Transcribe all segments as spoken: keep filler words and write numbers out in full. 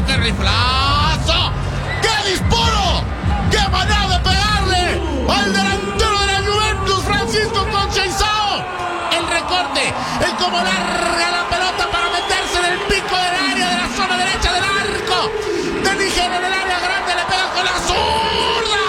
¡Qué riflazo! ¡Qué disparo! ¡Qué manera de pegarle al delantero de la Juventus, Francisco Conceição! El recorte, el cómo larga la pelota para meterse en el pico del área de la zona derecha del arco de Nigeria, en el área grande, le pega con la zurda.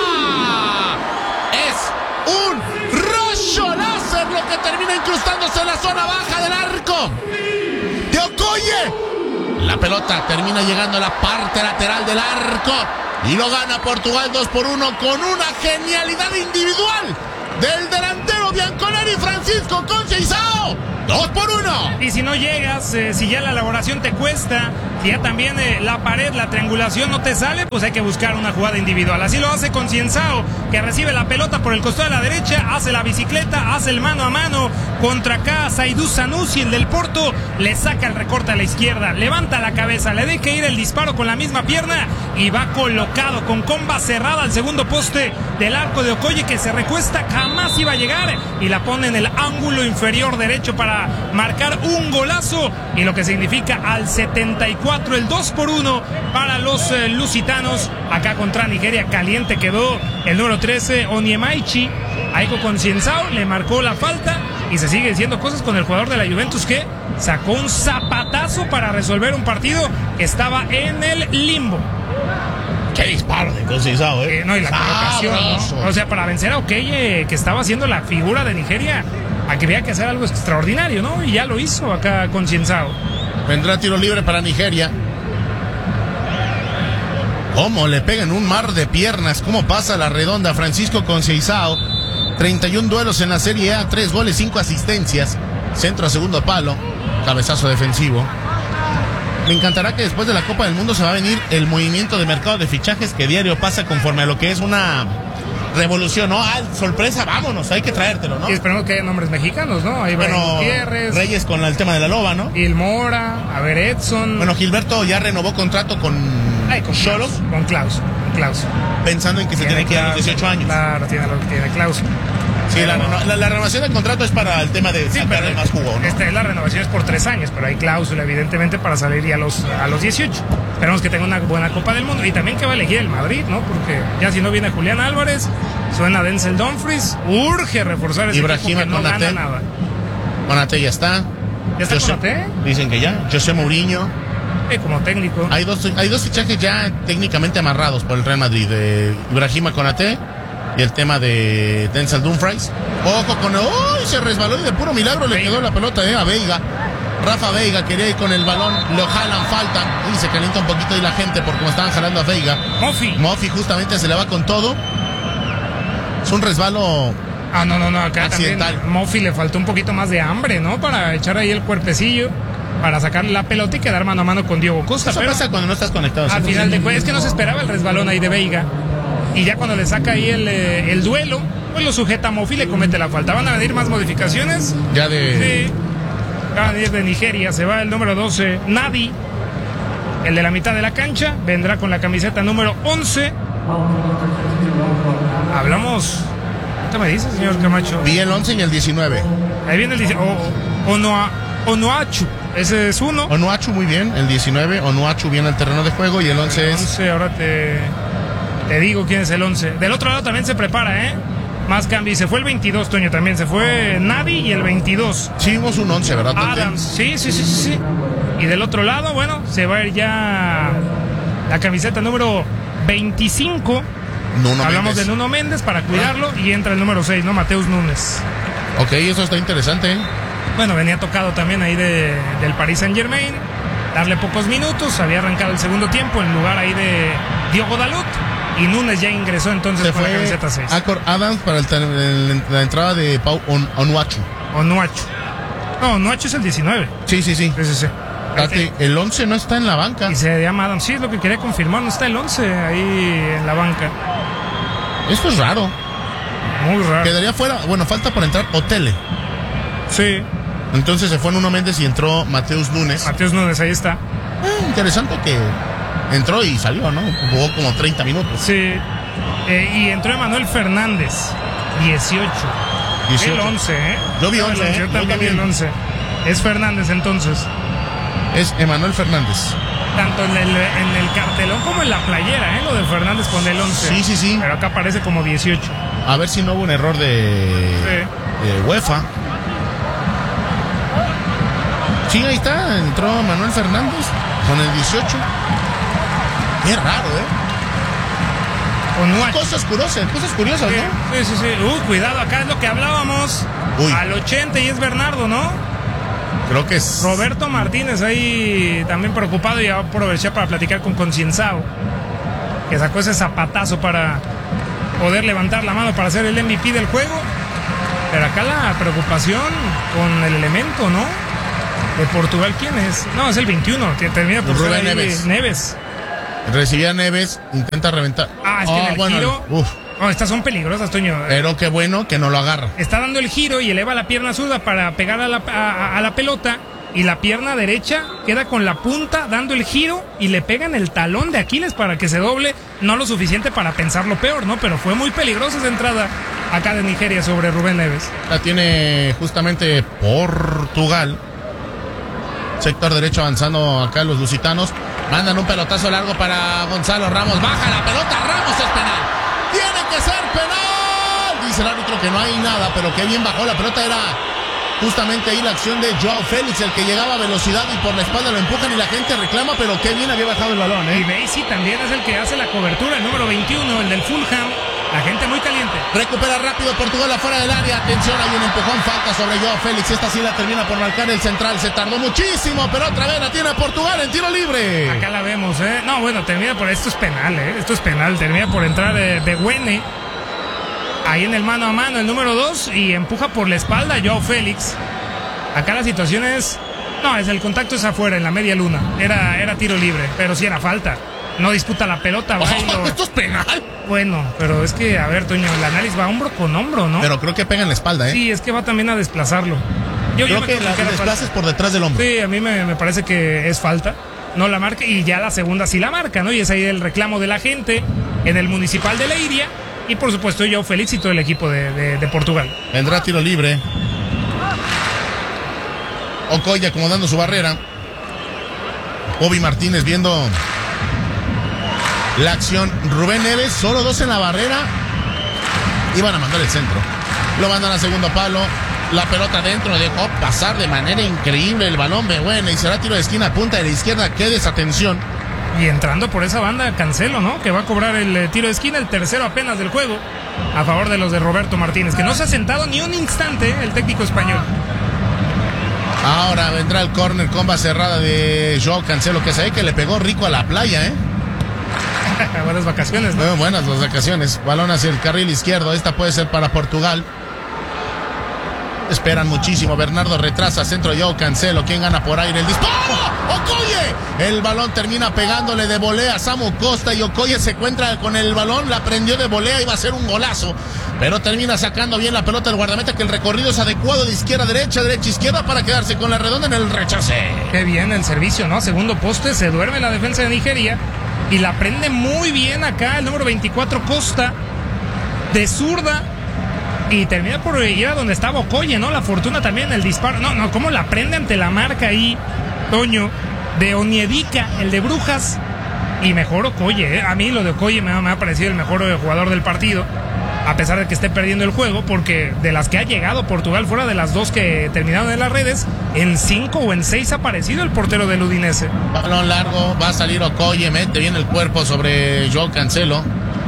Es un rayo láser lo que termina incrustándose en la zona baja del arco de Okoye. La pelota termina llegando a la parte lateral del arco y lo gana Portugal dos por uno con una genialidad individual del delantero bianconeri Francisco Conceição. Dos por uno. Y si no llegas, eh, si ya la elaboración te cuesta, si ya también eh, la pared, la triangulación no te sale, pues hay que buscar una jugada individual. Así lo hace Conceição, que recibe la pelota por el costado de la derecha, hace la bicicleta, hace el mano a mano contra acá Seydou Sanusi, el del Porto, le saca el recorte a la izquierda, levanta la cabeza, le deja ir el disparo con la misma pierna y va colocado con comba cerrada al segundo poste del arco de Okoye, que se recuesta, jamás iba a llegar y la pone en el ángulo inferior derecho para marcar un golazo, y lo que significa al setenta y cuatro el dos por uno para los eh, lusitanos. Acá contra Nigeria caliente quedó el número trece Onyemaichi. Aiko Conceição le marcó la falta y se siguen haciendo cosas con el jugador de la Juventus, que sacó un zapatazo para resolver un partido que estaba en el limbo. Qué disparo de Conceição, ¿eh? eh no, y la colocación, ¿no? O sea, para vencer a Okoye, que estaba haciendo la figura de Nigeria, a que había que hacer algo extraordinario, ¿no? Y ya lo hizo acá Conceição. Vendrá tiro libre para Nigeria. Cómo le pegan un mar de piernas, cómo pasa la redonda Francisco Conceição. treinta y un duelos en la Serie A, tres goles, cinco asistencias. Centro a segundo palo, cabezazo defensivo. Me encantará que después de la Copa del Mundo se va a venir el movimiento de mercado de fichajes que diario pasa conforme a lo que es una revolución, ¿no? Ah, sorpresa, vámonos, hay que traértelo, ¿no? Y esperemos que haya nombres mexicanos, ¿no? Ahí bueno, Gutiérrez, Reyes con el tema de la loba, ¿no? Il Mora, a ver, Edson. Bueno, Gilberto ya renovó contrato con Ay, con Xolos, con Klaus, con Klaus. pensando en que se tiene que ir a los dieciocho años. Claro, tiene, tiene Klaus. Sí, la, la, la renovación del contrato es para el tema de sí, sacarle más jugo, ¿no? Esta es la renovación, es por tres años, pero hay cláusula, evidentemente, para salir ya a los, a los dieciocho. Esperemos que tenga una buena Copa del Mundo y también que va a elegir el Madrid, ¿no? Porque ya si no viene Julián Álvarez, suena Denzel Dumfries, urge reforzar ese Ibrahima equipo que no Konaté. gana nada. Konaté ya está. ¿Ya está José, Konaté? dicen que ya. José Mourinho. Eh, como técnico. Hay dos, hay dos fichajes ya técnicamente amarrados por el Real Madrid, de Ibrahima Konaté y el tema de Denzel Dumfries. Ojo con... ¡Uy! Se resbaló y de puro milagro le quedó la pelota eh, a Veiga. Rafa Veiga quería ir con el balón, lo jalan, falta y se calienta un poquito ahí la gente por cómo estaban jalando a Veiga. Mofi. Mofi justamente se le va con todo. Es un resbalo... Ah, no, no, no, acá accidental. también Mofi le faltó un poquito más de hambre, ¿no? Para echar ahí el cuerpecillo, para sacarle la pelota y quedar mano a mano con Diogo Costa. Eso pero pasa cuando no estás conectado. al ¿sí? final de cuentas, es que no se esperaba el resbalón ahí de Veiga. Y ya cuando le saca ahí el, eh, el duelo, pues lo sujeta a Mofi y le comete la falta. ¿Van a venir más modificaciones? Ya de... Sí. Van a venir de Nigeria. Se va el número doce, Nadi, el de la mitad de la cancha. Vendrá con la camiseta número once. Hablamos... ¿Qué me dice, señor Camacho? Vi el once y el diecinueve. Ahí viene el diecinueve. O, Onoa, Onoachu. Ese es uno. Onuachu muy bien, el diecinueve. Onuachu viene al terreno de juego y el once El es... once, ahora te, te digo quién es el once. Del otro lado también se prepara, ¿eh? Más cambio. Y se fue el veintidós, Toño, también. Se fue Nadi y el veintidós. Sí, vimos un once, ¿verdad? Adams. Sí, sí, sí, sí, sí. Y del otro lado, bueno, se va a ir ya la camiseta número veinticinco. Nuno Hablamos Méndez. de Nuno Méndez para cuidarlo. Y entra el número seis, ¿no? Mateus Nunes. Ok, eso está interesante, ¿eh? Bueno, venía tocado también ahí de, del Paris Saint Germain. Darle pocos minutos. Había arrancado el segundo tiempo en lugar ahí de Diogo Dalot. Y Nunes ya ingresó entonces Se con fue la camiseta seis. Acor Adams para el, el, la entrada de Pau On, Onuachu. Onuachu. No, Onuachu es el diecinueve. Sí, sí, sí. Sí, sí, sí. Date, el once no está en la banca. Y se llama Adam. Sí, es lo que quería confirmar. No está el once ahí en la banca. Esto es raro. Muy raro. Quedaría fuera. Bueno, falta por entrar Otele. Sí. Entonces se fue Nuno Méndez y entró Mateus Nunes. Mateus Nunes, ahí está. Eh, interesante que entró y salió, ¿no? Jugó como treinta minutos. Sí. Eh, y entró Emanuel Fernández, dieciocho. dieciocho. El once, ¿eh? Yo vi once, No, ¿eh? Yo Yo también vi también. el once. Es Fernández entonces. Es Emanuel Fernández. tanto en el, en el cartelón como en la playera, ¿eh? Lo de Fernández con el once. Sí, sí, sí. Pero acá aparece como dieciocho. A ver si no hubo un error de, sí. de UEFA. Sí, ahí está, entró Manuel Fernández con el dieciocho. Qué raro, ¿eh? Cosas curiosas, cosas curiosas, sí, ¿no? Sí, sí, sí. Uh, cuidado, acá es lo que hablábamos. Uy. Al ochenta y es Bernardo, ¿no? Creo que es... Roberto Martínez ahí también preocupado y aproveché para platicar con Concienzao, que sacó ese zapatazo para poder levantar la mano para ser el M V P del juego. Pero acá la preocupación con el elemento, ¿no? De Portugal, ¿quién es? No, es el veintiuno, termina por Rubén Neves. Neves. Recibía Neves, intenta reventar. Ah, es que oh, en el bueno, giro... Uf. No, estas son peligrosas, Toño. Pero qué bueno que no lo agarra. Está dando el giro y eleva la pierna zurda para pegar a la, a, a la pelota. Y la pierna derecha queda con la punta dando el giro y le pega en el talón de Aquiles para que se doble. No lo suficiente para pensar lo peor, ¿no? Pero fue muy peligrosa esa entrada acá de Nigeria sobre Rubén Neves. La tiene justamente Portugal. Sector derecho avanzando acá los lusitanos. Mandan un pelotazo largo para Gonzalo Ramos. Baja la pelota, Ramos, es penal. ¡Tiene que ser penal! Dice el árbitro que no hay nada, pero que bien bajó la pelota. Era justamente ahí la acción de Joao Félix, el que llegaba a velocidad y por la espalda lo empujan y la gente reclama, pero qué bien había bajado el balón, ¿eh? Y Basie también es el que hace la cobertura, el número veintiuno, el del Fulham. La gente muy caliente. Recupera rápido Portugal afuera del área. Atención, hay un empujón, falta sobre Joao Félix. Esta sí la termina por marcar el central. Se tardó muchísimo, pero otra vez la tiene Portugal en tiro libre. Acá la vemos, ¿eh? No, bueno, termina por... Esto es penal, ¿eh? Esto es penal. Termina por entrar eh, de Güene. Ahí en el mano a mano, el número dos. Y empuja por la espalda a Joao Félix. Acá la situación es... No, es el contacto es afuera, en la media luna. Era, era tiro libre, pero sí era falta. No disputa la pelota, va y lo... ¿Esto es penal? Bueno, pero es que, a ver, Toño, el análisis va hombro con hombro, ¿no? Pero creo que pega en la espalda, ¿eh? Sí, es que va también a desplazarlo. Yo, creo yo que la desplaces por detrás del hombro. Sí, a mí me, me parece que es falta. No la marca y ya la segunda sí la marca, ¿no? Y es ahí el reclamo de la gente en el Municipal de Leiria. Y por supuesto yo Félix y todo el equipo de, de, de Portugal. Vendrá tiro libre. Okoye acomodando su barrera. Obi Martínez viendo la acción. Rubén Neves, solo dos en la barrera. Iban a mandar el centro. Lo mandan a segundo palo. La pelota dentro, dejó pasar de manera increíble el balón de Buena y será tiro de esquina, punta de la izquierda. Qué desatención. Y entrando por esa banda Cancelo, ¿no? Que va a cobrar el eh, tiro de esquina, el tercero apenas del juego, a favor de los de Roberto Martínez, que no se ha sentado ni un instante el técnico español. Ahora vendrá el córner, comba cerrada de Joao Cancelo, que se ve que le pegó rico a la playa, ¿eh? Buenas vacaciones, ¿no? Muy buenas las vacaciones. Balón hacia el carril izquierdo. Esta puede ser para Portugal. Esperan muchísimo. Bernardo retrasa. Centro Joao Cancelo. ¿Quién gana por aire? El disparo. Okoye. El balón termina pegándole de volea a Samu Costa. Y Okoye se encuentra con el balón. La prendió de volea. Iba a ser un golazo. Pero termina sacando bien la pelota del guardameta. Que el recorrido es adecuado de izquierda a derecha. Derecha a izquierda para quedarse con la redonda en el rechace. Qué bien el servicio, ¿no? Segundo poste. Se duerme la defensa de Nigeria. Y la prende muy bien acá el número veinticuatro Costa. De zurda. Y termina por ir a donde estaba Okoye, ¿no? La fortuna también, el disparo. No, no, cómo la prende ante la marca ahí, Toño, de Onyedika, el de Brujas. Y mejor Okoye, ¿eh? A mí lo de Okoye me, me ha parecido el mejor jugador del partido. A pesar de que esté perdiendo el juego, porque de las que ha llegado Portugal, fuera de las dos que terminaron en las redes, en cinco o en seis ha aparecido el portero del Udinese. Balón largo, va a salir Okoye, mete bien el cuerpo sobre Joao Cancelo.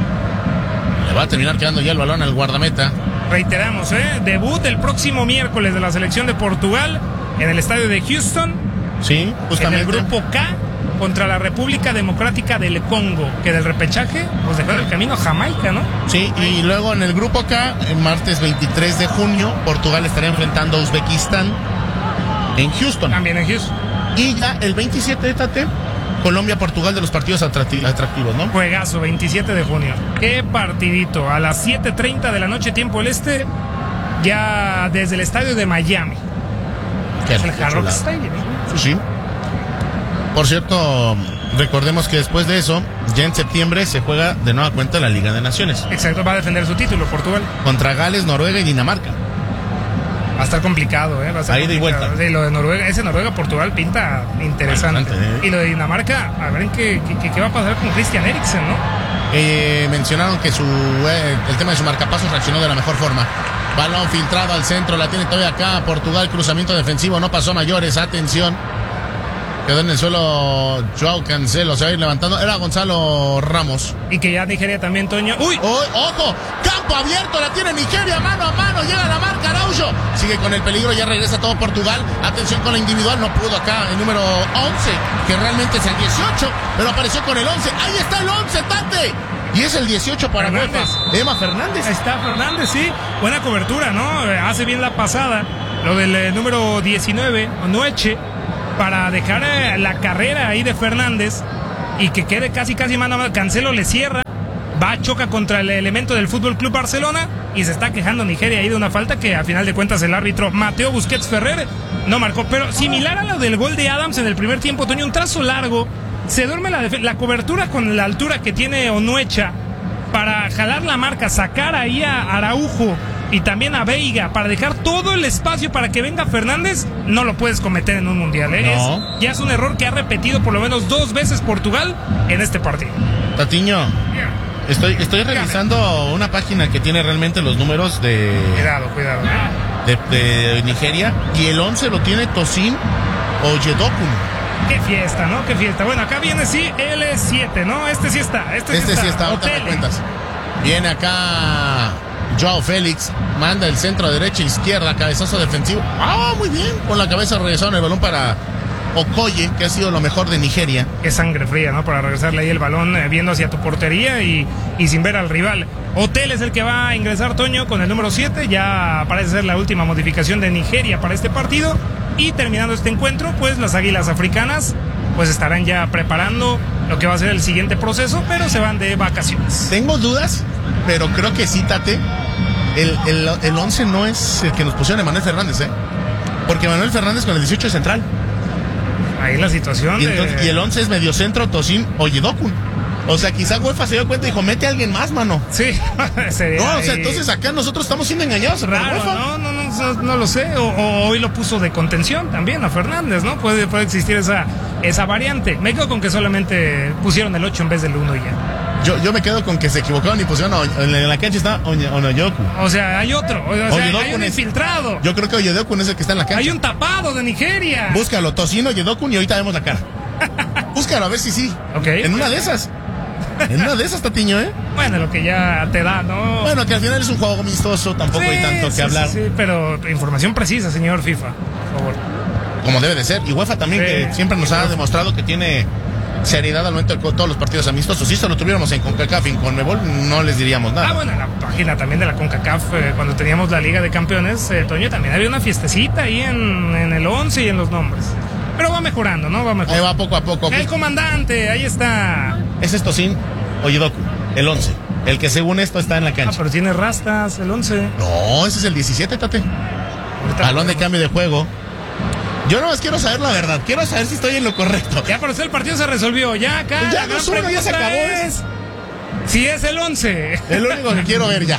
Le va a terminar quedando ya el balón al guardameta. Reiteramos, ¿eh? Debut el próximo miércoles de la selección de Portugal en el estadio de Houston. Sí, justamente. En el grupo K contra la República Democrática del Congo, que del repechaje pues dejó el camino a Jamaica, ¿no? Sí, y luego en el grupo K, el martes veintitrés de junio, Portugal estará enfrentando a Uzbekistán en Houston. También en Houston. Y ya el veintisiete de Tate, Colombia-Portugal, de los partidos atractivos, ¿no? Juegazo, veintisiete de junio. Qué partidito. A las siete treinta de la noche, tiempo del este, ya desde el estadio de Miami. Qué es el Hard Rock Stadium. Sí, sí. Por cierto, recordemos que después de eso, ya en septiembre se juega de nueva cuenta la Liga de Naciones. Exacto, va a defender su título, Portugal. Contra Gales, Noruega y Dinamarca. Va a estar complicado, ¿eh? Va a estar Ahí de complicado. vuelta. Sí, lo de Noruega, ese Noruega-Portugal pinta interesante. Bastante, ¿eh? Y lo de Dinamarca, a ver qué, qué, qué va a pasar con Christian Eriksen, ¿no? Eh, mencionaron que su eh, el tema de su marcapasos reaccionó de la mejor forma. Balón filtrado al centro, la tiene todavía acá Portugal, cruzamiento defensivo, no pasó mayores, atención. Quedó en el suelo Joao Cancelo, se va a ir levantando. Era Gonzalo Ramos. Y que ya Nigeria también, Toño. ¡Uy! ¡Oh, ojo! ¡Campo abierto! La tiene Nigeria, mano a mano. Llega la marca Araujo. Sigue con el peligro, ya regresa todo Portugal. Atención con la individual, no pudo acá el número once, que realmente es el dieciocho, pero apareció con el once. ¡Ahí está el once, Tate! Y es el dieciocho para Fernández. UEFA. Emma Fernández. Ahí está Fernández, sí. Buena cobertura, ¿no? Eh, Hace bien la pasada. Lo del eh, número diecinueve, Onueche, para dejar eh, la carrera ahí de Fernández y que quede casi casi mano a mano. Cancelo le cierra, va, choca contra el elemento del Fútbol Club Barcelona y se está quejando Nigeria ahí de una falta que a final de cuentas el árbitro Mateo Busquets Ferrer no marcó. Pero similar a lo del gol de Adams en el primer tiempo, Toño, un trazo largo, se duerme la, la cobertura con la altura que tiene Onuecha para jalar la marca, sacar ahí a Araujo y también a Veiga para dejar todo el espacio para que venga Fernández. No lo puedes cometer en un mundial, ¿eh? No. Es, ya es un error que ha repetido por lo menos dos veces Portugal en este partido. Tatiño, estoy, estoy revisando una página que tiene realmente los números de, Cuidado, cuidado. ¿eh? de, de Nigeria, y el once lo tiene Tosin Oyedokun. Qué fiesta, ¿no? Qué fiesta. Bueno, acá viene sí el siete, ¿no? Este sí está. Este, Este sí está, ahorita me Otele. cuentas. Viene acá Joao Félix, manda el centro a derecha, izquierda, cabezazo defensivo. Ah, muy bien. Con la cabeza regresaron el balón para Okoye, que ha sido lo mejor de Nigeria. Qué sangre fría, ¿no? Para regresarle ahí el balón eh, viendo hacia tu portería y, y sin ver al rival. Hotel es el que va a ingresar, Toño, con el número siete. Ya parece ser la última modificación de Nigeria para este partido. Y terminando este encuentro, pues las Águilas Africanas pues estarán ya preparando lo que va a ser el siguiente proceso, pero se van de vacaciones. Tengo dudas, pero creo que sí, Tate. El, el, el once no es el que nos pusieron Emanuel Fernández, ¿eh? Porque Emanuel Fernández con el dieciocho es central. Ahí la situación. Y, de... entonces, y el once es mediocentro, Tosin Oyedokun. O sea, quizá UEFA se dio cuenta y dijo, mete a alguien más, mano. Sí, sería No, o sea, ahí entonces acá nosotros estamos siendo engañados por raro, UEFA. ¿no? No, no, no, no lo sé. O, o hoy lo puso de contención también a Fernández, ¿no? Puede, puede existir esa, esa variante. Me quedo con que solamente pusieron el ocho en vez del uno y ya. Yo, yo me quedo con que se equivocaron y pusieron a- en la- en la cancha está Oye- Onoyoku. O sea, hay otro. O sea, Oyedokun hay un es- infiltrado. Yo creo que Oyedokun es el que está en la cancha. Hay un tapado de Nigeria. Búscalo, Tosin Oyedokun, y ahorita vemos la cara. Búscalo, a ver si sí. Ok. En una de esas. En una de esas, Tatiño, ¿eh? Bueno, lo que ya te da, ¿no? Bueno, que al final es un juego amistoso, tampoco Sí, hay tanto que sí, hablar. Sí, sí, pero información precisa, señor FIFA, por favor. Como debe de ser. Y UEFA también, Sí. que siempre nos ha demostrado que tiene seriedad al momento de todos los partidos amistosos. Si esto lo tuviéramos en CONCACAF y en CONMEBOL, no les diríamos nada. Ah, bueno, en la página también de la CONCACAF, eh, cuando teníamos la Liga de Campeones, eh, Toño, también había una fiestecita ahí en, en el once y en los nombres. Pero va mejorando, ¿no? Va Ahí mejorando. va poco a poco. El comandante, ahí está. Ese es Tosin Oyedoku, el once. El que según esto está en la Ah, cancha. pero tiene rastas, el once. No, ese es el diecisiete, Tate. Ahorita Balón de lo vemos. cambio de juego. Yo no más quiero saber la verdad. Quiero saber si estoy en lo correcto. Ya, pero el partido se resolvió. Ya acá. Ya, la gran dos uno, ya se pregunta acabó, es si es el once. Es lo único que quiero ver ya.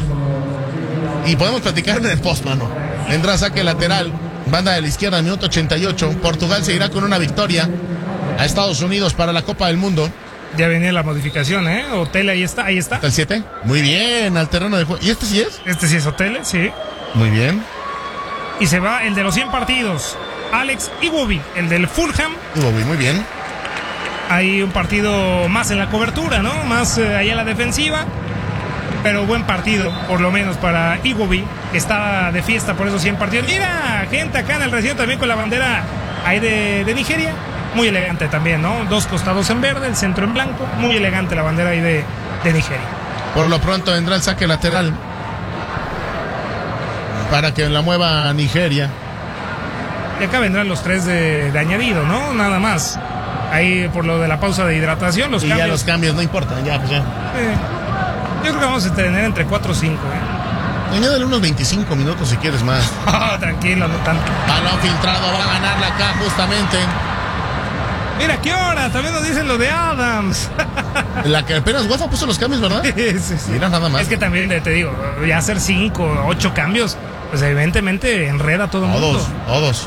Y podemos platicar en el post, mano. Vendrá saque lateral. Banda de la izquierda, minuto ochenta y ocho. Portugal se irá con una victoria a Estados Unidos para la Copa del Mundo. Ya venía la modificación, ¿eh? Hotel, ahí está, ahí está. ¿Hasta el siete? Muy bien, al terreno de juego. ¿Y este sí es? Este sí es Hotel, sí. Muy bien. Y se va el de los cien partidos. Alex Iwobi, el del Fulham. Muy, muy bien. Hay un partido más en la cobertura, ¿no? Más eh, allá en la defensiva. Pero buen partido, por lo menos para Iwobi, que está de fiesta por esos cien partidos. Mira, gente acá en el recinto también con la bandera ahí de, de Nigeria. Muy elegante también, ¿no? Dos costados en verde, el centro en blanco. Muy elegante la bandera ahí de, de Nigeria. Por lo pronto vendrá el saque lateral para que la mueva a Nigeria. Y acá vendrán los tres de, de añadido, ¿no? Nada más. Ahí por lo de la pausa de hidratación, los Y cambios. ya los cambios no importan, ya, pues ya. Eh, yo creo que vamos a tener entre cuatro o cinco, ¿eh? Añádale unos veinticinco minutos si quieres más. Oh, tranquilo, no tanto. Balón filtrado, va a ganarla acá justamente. Mira, ¿qué hora? También nos dicen lo de Adams. La que apenas UEFA puso los cambios, ¿verdad? Sí, sí. Mira, nada más. Es que también te digo, ya hacer cinco, ocho cambios, pues evidentemente enreda a todo el mundo. Todos, todos.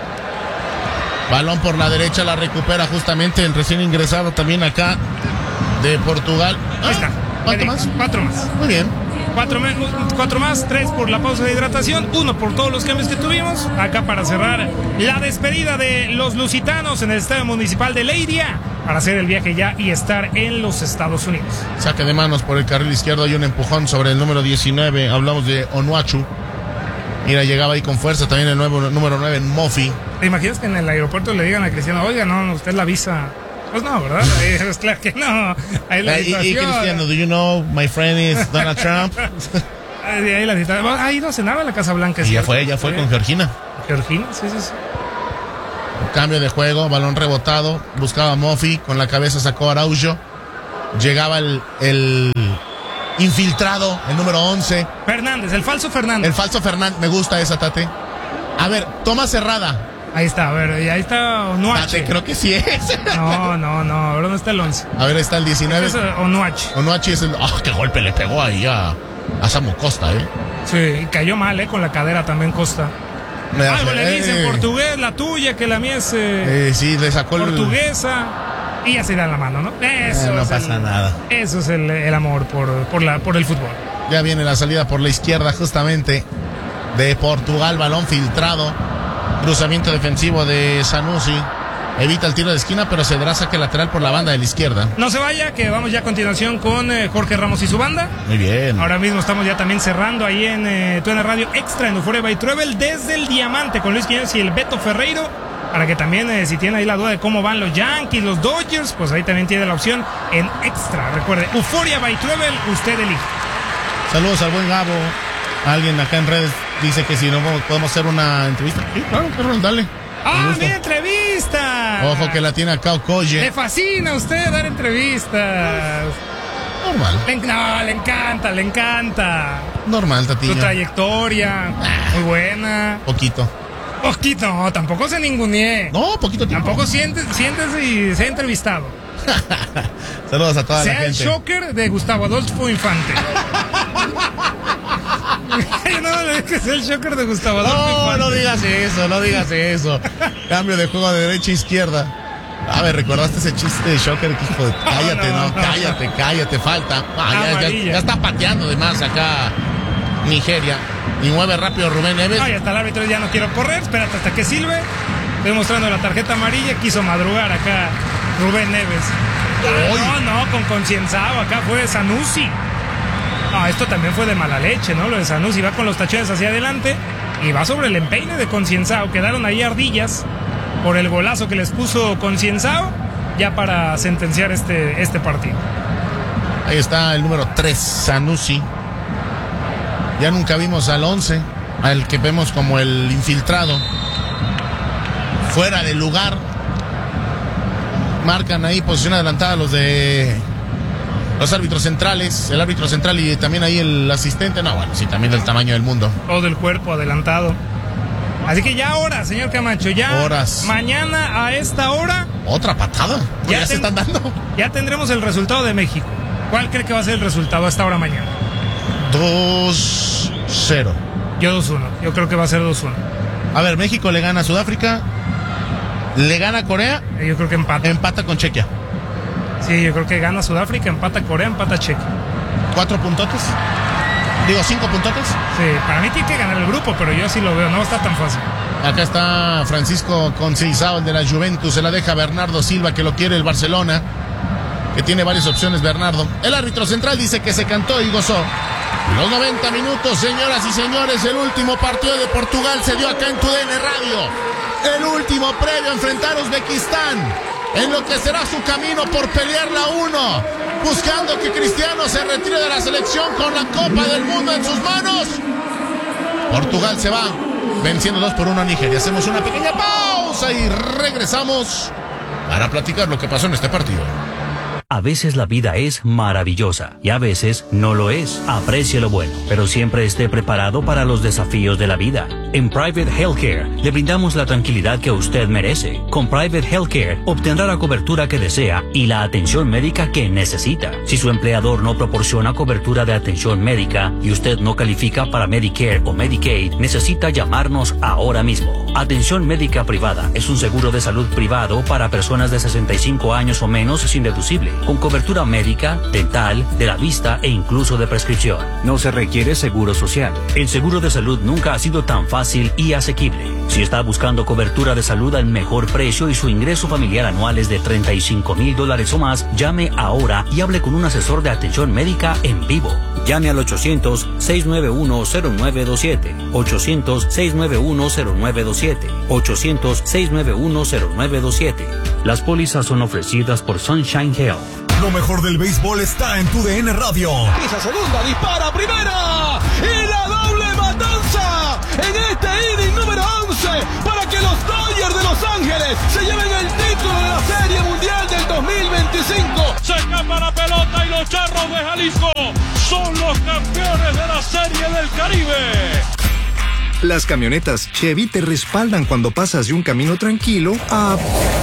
Balón por la derecha, la recupera justamente el recién ingresado también acá de Portugal. Ah, Ahí está. ¿Cuánto más? Cuatro más. Muy bien. Cuatro, me, cuatro más, tres por la pausa de hidratación, uno por todos los cambios que tuvimos. Acá para cerrar la despedida de los lusitanos en el Estadio Municipal de Leiria para hacer el viaje ya y estar en los Estados Unidos. Saque de manos por el carril izquierdo y un empujón sobre el número diecinueve. Hablamos de Onuachu. Mira, llegaba ahí con fuerza también el nuevo número nueve, Mofi. ¿Te imaginas que en el aeropuerto le digan a Cristiano, oiga, no, usted la visa? Pues no, ¿verdad? Es claro que no. Ahí la Eh, y, y Cristiano, do you know my friend is Donald Trump? Ahí, ahí la situación. Ha ido a cenar a la Casa Blanca. Y ya fue, ya fue sí. Con Georgina. Georgina, sí, sí, sí. Cambio de juego, balón rebotado. Buscaba Mofi, con la cabeza sacó Araujo. Llegaba el, el infiltrado, el número once. Fernández, el falso Fernández. El falso Fernández, me gusta esa, Tate. A ver, toma cerrada. Ahí está, a ver, y ahí está Onuache. Tate, creo que sí es. No, no, no, ahora no está el once. A ver, está el diecinueve. Es Onuache. Onuache es el... ¡Ah, oh, qué golpe le pegó ahí a, a Samu Costa, eh! Sí, cayó mal, eh, con la cadera también Costa. Me Algo hace, le dice eh, en portugués, la tuya, que la mía es... Eh, eh, sí, le sacó portuguesa. El... Y ya se da la mano, ¿no? Eso eh, no es pasa el, nada. Eso es el, el amor por, por, la, por el fútbol. Ya viene la salida por la izquierda justamente de Portugal, balón filtrado. Cruzamiento defensivo de Sanusi. Evita el tiro de esquina, pero se dará saque lateral por la banda de la izquierda. No se vaya, que vamos ya a continuación con eh, Jorge Ramos y su banda. Muy bien. Ahora mismo estamos ya también cerrando ahí en eh, Tu N Radio Extra en Euphoria by Travel desde el Diamante con Luis Quiñones y el Beto Ferreiro. Para que también, eh, si tiene ahí la duda de cómo van los Yankees, los Dodgers, pues ahí también tiene la opción en Extra. Recuerde, Euphoria by Travel, usted elige. Saludos al buen Gabo. Alguien acá en redes dice que si no podemos hacer una entrevista. Sí, claro, claro, dale. ¡Ah, mi entrevista! Ojo que la tiene acá Okoye. Le fascina a usted dar entrevistas. Normal. Le, no, le encanta, le encanta. Normal, Tatillo. Su trayectoria, ah, muy buena. Poquito. Poquito, no, tampoco se ningunee. No, poquito tiempo. Tampoco sientes, sientes y se ha entrevistado. Saludos a toda sea la gente. Sea el shocker de Gustavo Adolfo Infante. Yo no le dije que sea el shocker de Gustavo Adolfo no, Infante. No, no digas eso, no digas eso. Cambio de juego de derecha a izquierda. A ver, ¿recordaste ese chiste de shocker? Hijo de... Cállate, no, no, no, cállate, cállate, falta. Ah, ya, ya, ya está pateando de más acá Nigeria. Y mueve rápido Rubén Neves. No, ya está el árbitro, ya no quiero correr, espérate hasta que silbe. Estoy mostrando la tarjeta amarilla, quiso madrugar acá Rubén Neves. Ah, no, no, con Concienzado, acá fue Sanusi. No, esto también fue de mala leche, ¿no? Lo de Sanusi va con los tachones hacia adelante y va sobre el empeine de Concienzado. Quedaron ahí ardillas por el golazo que les puso Concienzado ya para sentenciar este, este partido. Ahí está el número tres, Sanusi. Ya nunca vimos al once, al que vemos como el infiltrado. Fuera de lugar. Marcan ahí posición adelantada los de los árbitros centrales, el árbitro central y también ahí el asistente. No, bueno, sí, también del tamaño del mundo. Todo el cuerpo adelantado. Así que ya horas, señor Camacho, ya horas. Mañana a esta hora. Otra patada. Ya, ya se están dando. Ya tendremos el resultado de México. ¿Cuál cree que va a ser el resultado a esta hora mañana? dos cero. Yo dos uno. Yo creo que va a ser dos uno. A ver, México le gana a Sudáfrica. Le gana a Corea. Yo creo que empata. Empata con Chequia. Sí, yo creo que gana Sudáfrica, empata Corea, empata Chequia. ¿Cuatro puntotes? Digo, cinco puntotes. Sí, para mí tiene que ganar el grupo, pero yo sí lo veo, no está tan fácil. Acá está Francisco Conceição, el de la Juventus. Se la deja Bernardo Silva, que lo quiere el Barcelona. Que tiene varias opciones, Bernardo. El árbitro central dice que se cantó y gozó. Los noventa minutos, señoras y señores. El último partido de Portugal se dio acá en Tu D N Radio. El último previo a enfrentar a Uzbekistán. En lo que será su camino por pelear la uno. Buscando que Cristiano se retire de la selección con la Copa del Mundo en sus manos. Portugal se va venciendo dos por uno a Nigeria. Hacemos una pequeña pausa y regresamos para platicar lo que pasó en este partido. A veces la vida es maravillosa y a veces no lo es. Aprecie lo bueno, pero siempre esté preparado para los desafíos de la vida. En Private Healthcare le brindamos la tranquilidad que usted merece. Con Private Healthcare obtendrá la cobertura que desea y la atención médica que necesita. Si su empleador no proporciona cobertura de atención médica y usted no califica para Medicare o Medicaid, necesita llamarnos ahora mismo. Atención médica privada es un seguro de salud privado para personas de sesenta y cinco años o menos sin deducible, con cobertura médica, dental, de la vista e incluso de prescripción. No se requiere seguro social. El seguro de salud nunca ha sido tan fácil y asequible. Si está buscando cobertura de salud al mejor precio y su ingreso familiar anual es de treinta y cinco mil dólares o más, llame ahora y hable con un asesor de atención médica en vivo. Llame al ochocientos, seiscientos noventa y uno, cero nueve dos siete, ochocientos, seiscientos noventa y uno, cero nueve dos siete, ochocientos, seiscientos noventa y uno, cero nueve dos siete. Las pólizas son ofrecidas por Sunshine Health. Lo mejor del béisbol está en tu D N Radio. Pisa segunda, dispara primera y la doble matanza en este inning número once para que los Dodgers de Los Ángeles se lleven el título de la Serie Mundial del dos mil veinticinco. Se escapa la pelota y los Charros de Jalisco son los campeones de la Serie del Caribe. Las camionetas Chevy te respaldan cuando pasas de un camino tranquilo a...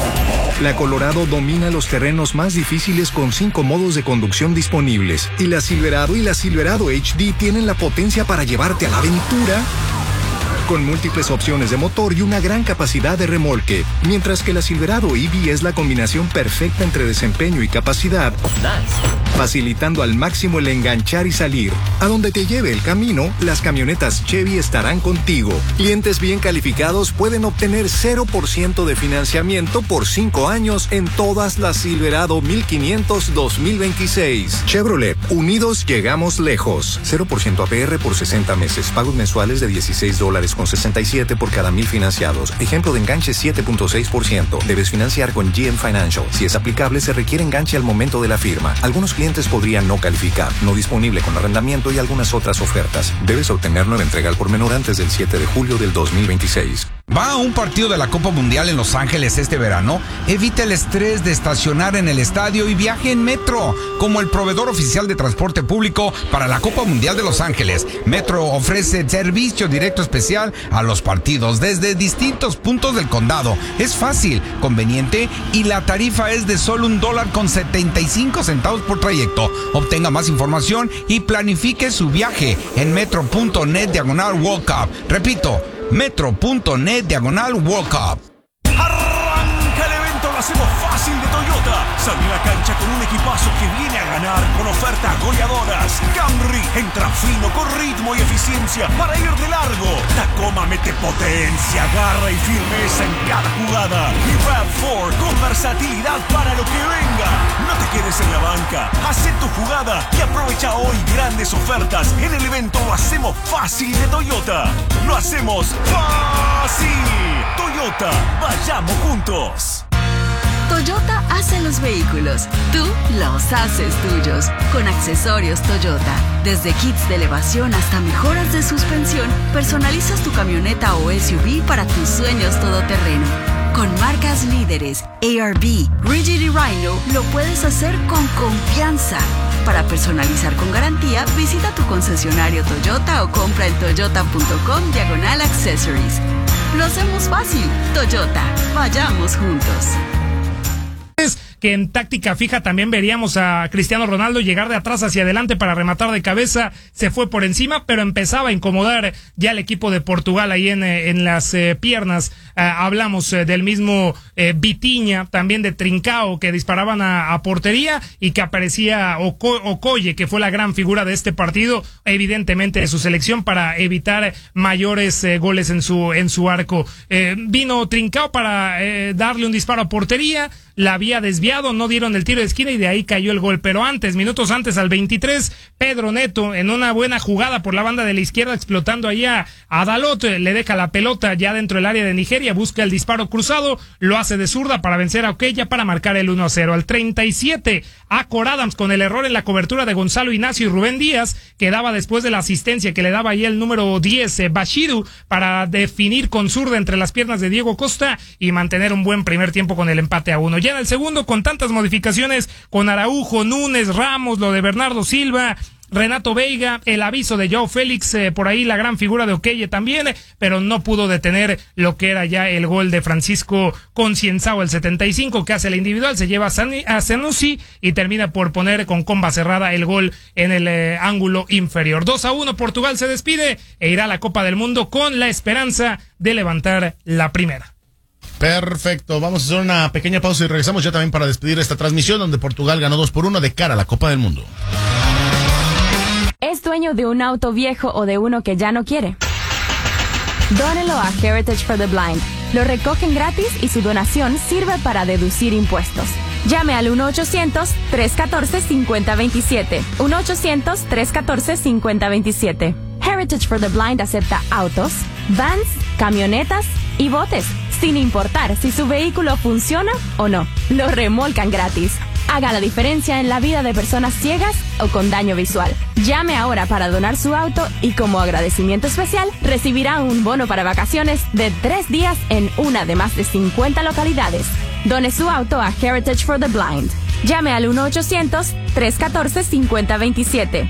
La Colorado domina los terrenos más difíciles con cinco modos de conducción disponibles. Y la Silverado y la Silverado H D tienen la potencia para llevarte a la aventura con múltiples opciones de motor y una gran capacidad de remolque. Mientras que la Silverado E V es la combinación perfecta entre desempeño y capacidad, facilitando al máximo el enganchar y salir. A donde te lleve el camino, las camionetas Chevy estarán contigo. Clientes bien calificados pueden obtener cero por ciento de financiamiento por cinco años en todas las Silverado mil quinientos dos mil veintiséis. Chevrolet, unidos llegamos lejos. cero por ciento A P R por sesenta meses. Pagos mensuales de dieciséis dólares con sesenta y siete por cada mil financiados. Ejemplo de enganche siete punto seis por ciento. Debes financiar con G M Financial. Si es aplicable, se requiere enganche al momento de la firma. Algunos clientes podrían no calificar. No disponible con arrendamiento y algunas otras ofertas. Debes obtener nueva entrega al por menor antes del siete de julio del dos mil veintiséis. ¿Va a un partido de la Copa Mundial en Los Ángeles este verano? Evite el estrés de estacionar en el estadio y viaje en Metro, como el proveedor oficial de transporte público para la Copa Mundial de Los Ángeles. Metro ofrece servicio directo especial a los partidos desde distintos puntos del condado. Es fácil, conveniente y la tarifa es de solo un dólar con setenta y cinco centavos por trayecto. Obtenga más información y planifique su viaje en metro.net diagonal World Cup. Repito, metro.net diagonal World Cup. Arranca el evento, lo hacemos fácil de Toyota. Sale a la cancha con un equipazo que viene a ganar con ofertas goleadoras. Camry entra fino con ritmo y eficiencia para ir de largo. Tacoma mete potencia, garra y firmeza en cada jugada. Y RAV cuatro con versatilidad para lo que venga. No te quedes en la banca, haz tu jugada y aprovecha hoy grandes ofertas en el evento Lo hacemos fácil de Toyota. Lo hacemos fácil. Toyota, vayamos juntos. Toyota hace los vehículos, tú los haces tuyos. Con accesorios Toyota, desde kits de elevación hasta mejoras de suspensión, personalizas tu camioneta o S U V para tus sueños todoterreno. Con marcas líderes, A R B, Rigid y Rhino, lo puedes hacer con confianza. Para personalizar con garantía, visita tu concesionario Toyota o compra en toyota.com diagonal accessories. Lo hacemos fácil. Toyota, vayamos juntos. Que en táctica fija también veríamos a Cristiano Ronaldo llegar de atrás hacia adelante para rematar de cabeza, se fue por encima, pero empezaba a incomodar ya el equipo de Portugal ahí en, en las eh, piernas. Eh, hablamos eh, del mismo eh, Vitinha, también de Trincao, que disparaban a, a portería, y que aparecía Oko, Okoye, que fue la gran figura de este partido, evidentemente de su selección, para evitar mayores eh, goles en su en su arco. Eh, vino Trincao para eh, darle un disparo a portería, la había desviado, no dieron el tiro de esquina y de ahí cayó el gol. Pero antes, minutos antes, al veintitrés, Pedro Neto, en una buena jugada por la banda de la izquierda, explotando allá a Dalot, le deja la pelota ya dentro del área de Nigeria, busca el disparo cruzado, lo hace de zurda para vencer a Oquella para marcar el uno a cero. Al treinta y siete, Acor Adams, con el error en la cobertura de Gonzalo Ignacio y Rubén Díaz, que daba después de la asistencia que le daba ahí el número diez, eh, Bashiru, para definir con zurda entre las piernas de Diego Costa y mantener un buen primer tiempo con el empate a uno. Ya en el segundo, con con tantas modificaciones, con Araujo, Núñez, Ramos, lo de Bernardo Silva, Renato Veiga, el aviso de Joao Félix, eh, por ahí la gran figura de Okeye también, eh, pero no pudo detener lo que era ya el gol de Francisco Concienzao, el setenta y cinco, que hace el individual, se lleva a, San, a Sanusi y termina por poner con comba cerrada el gol en el eh, ángulo inferior. dos a uno, Portugal se despide e irá a la Copa del Mundo con la esperanza de levantar la primera. Perfecto, vamos a hacer una pequeña pausa y regresamos ya también para despedir esta transmisión donde Portugal ganó dos por uno de cara a la Copa del Mundo. ¿Es dueño de un auto viejo o de uno que ya no quiere? Dónelo a Heritage for the Blind. Lo recogen gratis y su donación sirve para deducir impuestos. Llame al uno ochocientos, tres uno cuatro, cinco cero dos siete. uno ochocientos, tres uno cuatro, cinco cero dos siete. Heritage for the Blind acepta autos, vans, camionetas y botes, sin importar si su vehículo funciona o no. Lo remolcan gratis. Haga la diferencia en la vida de personas ciegas o con daño visual. Llame ahora para donar su auto y como agradecimiento especial recibirá un bono para vacaciones de tres días en una de más de cincuenta localidades. Done su auto a Heritage for the Blind. Llame al uno ochocientos, tres uno cuatro, cinco cero dos siete.